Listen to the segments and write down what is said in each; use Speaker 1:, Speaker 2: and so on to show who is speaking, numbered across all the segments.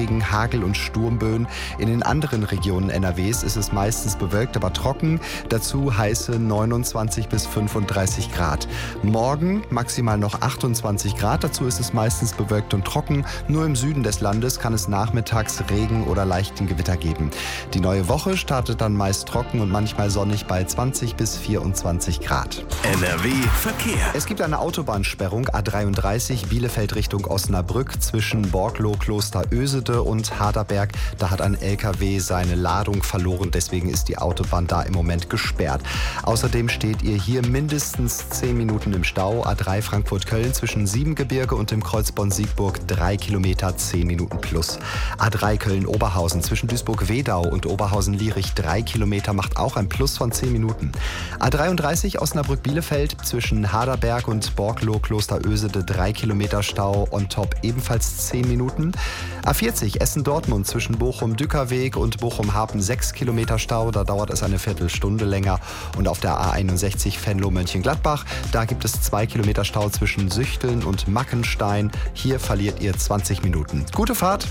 Speaker 1: Starkregen, Hagel und Sturmböen. In den anderen Regionen NRWs ist es meistens bewölkt, aber trocken. Dazu heiße 29 bis 35 Grad. Morgen maximal noch 28 Grad. Dazu ist es meistens bewölkt und trocken. Nur im Süden des Landes kann es nachmittags Regen oder leichten Gewitter geben. Die neue Woche startet dann meist trocken und manchmal sonnig bei 20 bis 24 Grad.
Speaker 2: NRW Verkehr.
Speaker 1: Es gibt eine Autobahnsperrung A33 Bielefeld Richtung Osnabrück zwischen Borglow, Kloster Oesede und Harderberg. Da hat ein LKW seine Ladung verloren, deswegen ist die Autobahn da im Moment gesperrt. Außerdem steht ihr hier mindestens 10 Minuten im Stau. A3 Frankfurt-Köln zwischen Siebengebirge und dem Kreuz Bonn-Siegburg 3 Kilometer, 10 Minuten plus. A3 Köln-Oberhausen zwischen Duisburg-Wedau und Oberhausen-Lierich 3 Kilometer macht auch ein Plus von 10 Minuten. A33 Osnabrück-Bielefeld zwischen Harderberg und Borglow, Kloster Oesede 3 Kilometer Stau, on top ebenfalls 10 Minuten. A40 Essen-Dortmund zwischen Bochum-Dückerweg und Bochum-Harpen 6 Kilometer Stau, da dauert es eine Viertelstunde länger. Und auf der A61 Venlo-Mönchengladbach, da gibt es 2 Kilometer Stau zwischen Süchteln und Mackenstein. Hier verliert ihr 20 Minuten. Gute Fahrt!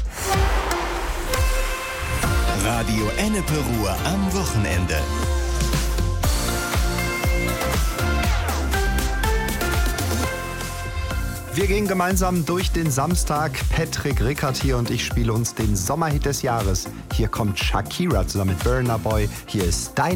Speaker 2: Radio Ennepe Ruhr am Wochenende.
Speaker 1: Wir gehen gemeinsam durch den Samstag. Patrick Rickert hier und ich spiele uns den Sommerhit des Jahres. Hier kommt Shakira zusammen mit Burna Boy. Hier ist Dein